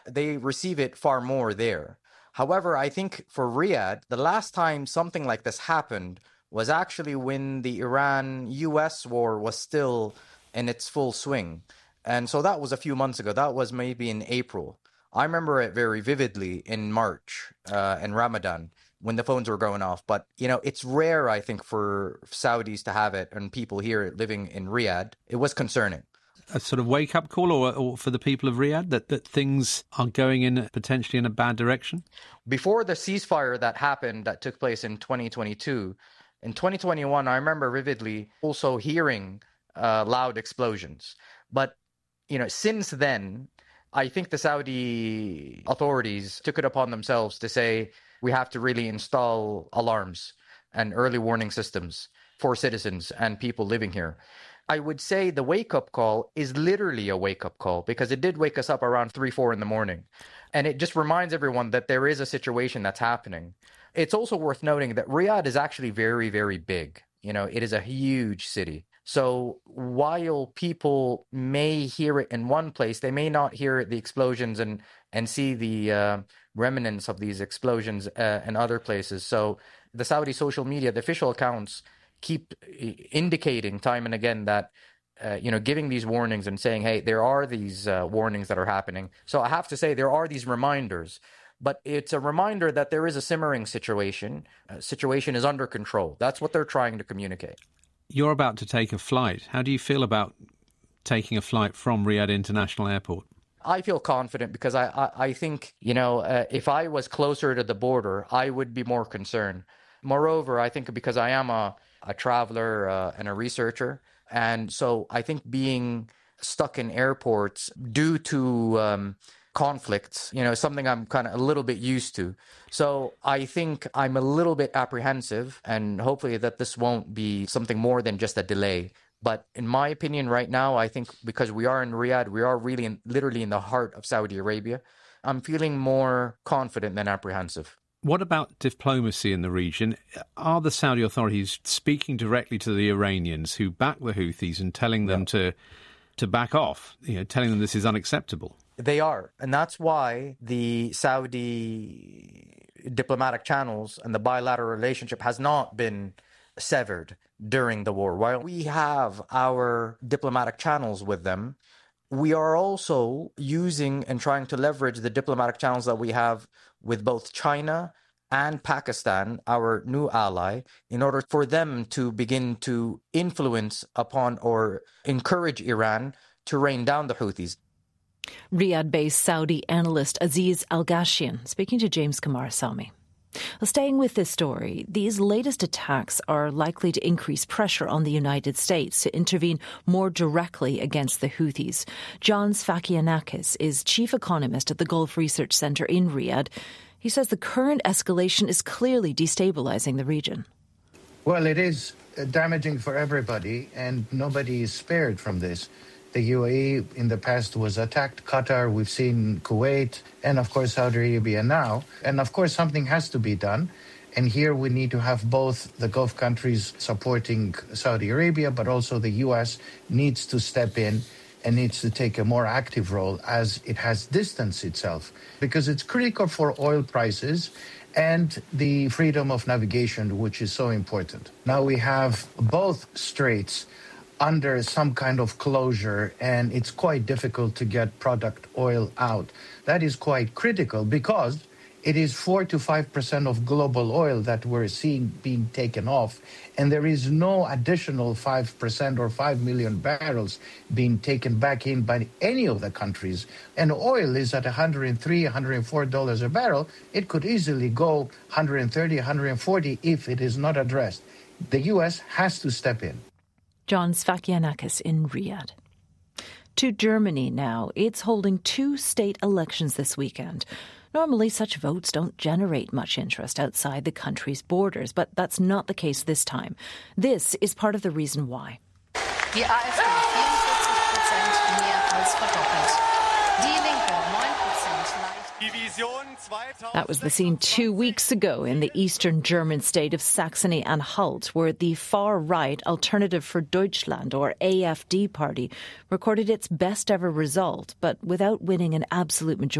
They receive it far more there. However, I think for Riyadh, the last time something like this happened was actually when the Iran-US war was still in its full swing. And so that was a few months ago. That was maybe in April. I remember it very vividly in March, in Ramadan, when the phones were going off. But, it's rare, I think, for Saudis to have it and people here living in Riyadh. It was concerning. A sort of wake-up call or for the people of Riyadh that things are going potentially in a bad direction? Before the ceasefire that happened, that took place in 2022, in 2021, I remember vividly also hearing loud explosions. But, since then, I think the Saudi authorities took it upon themselves to say we have to really install alarms and early warning systems for citizens and people living here. I would say the wake-up call is literally a wake-up call because it did wake us up around 3-4 in the morning. And it just reminds everyone that there is a situation that's happening. It's also worth noting that Riyadh is actually very, very big. It is a huge city. So while people may hear it in one place, they may not hear the explosions and see the remnants of these explosions in other places. So the Saudi social media, the official accounts, keep indicating time and again that, giving these warnings and saying, hey, there are these warnings that are happening. So I have to say there are these reminders, but it's a reminder that there is a simmering situation. Situation is under control. That's what they're trying to communicate. You're about to take a flight. How do you feel about taking a flight from Riyadh International Airport? I feel confident because I think, if I was closer to the border, I would be more concerned. Moreover, I think because I am a traveler and a researcher, and so I think being stuck in airports due to conflicts, something I'm kind of a little bit used to. So I think I'm a little bit apprehensive, and hopefully that this won't be something more than just a delay. But in my opinion right now, I think because we are in Riyadh, we are really literally in the heart of Saudi Arabia, I'm feeling more confident than apprehensive. What about diplomacy in the region? Are the Saudi authorities speaking directly to the Iranians who back the Houthis and telling them to back off, telling them this is unacceptable? They are. And that's why the Saudi diplomatic channels and the bilateral relationship has not been severed during the war. While we have our diplomatic channels with them, we are also using and trying to leverage the diplomatic channels that we have with both China and Pakistan, our new ally, in order for them to begin to influence upon or encourage Iran to rain down the Houthis. Riyadh-based Saudi analyst Aziz Al-Ghashian speaking to James Kamarasamy. Well, staying with this story, these latest attacks are likely to increase pressure on the United States to intervene more directly against the Houthis. John Sfakianakis is chief economist at the Gulf Research Center in Riyadh. He says the current escalation is clearly destabilizing the region. Well, it is damaging for everybody, and nobody is spared from this. The UAE in the past was attacked. Qatar, we've seen Kuwait, and of course Saudi Arabia now. And of course something has to be done. And here we need to have both the Gulf countries supporting Saudi Arabia, but also the U.S. needs to step in and needs to take a more active role as it has distanced itself. Because it's critical for oil prices and the freedom of navigation, which is so important. Now we have both straits under some kind of closure, and it's quite difficult to get product oil out. That is quite critical because it is 4 to 5% of global oil that we're seeing being taken off, and there is no additional 5% or 5 million barrels being taken back in by any of the countries. And oil is at $103, $104 a barrel. It could easily go 130, 140 if it is not addressed. The U.S. has to step in. John Sfakianakis in Riyadh. To Germany now. It's holding 2 state elections this weekend. Normally, such votes don't generate much interest outside the country's borders, but that's not the case this time. This is part of the reason why. Die AfD 44%, mehr als verdoppelt. Die Linke 9% leicht. That was the scene 2 weeks ago in the eastern German state of Saxony-Anhalt, where the far-right Alternative for Deutschland, or AfD party, recorded its best-ever result, but without winning an absolute majority.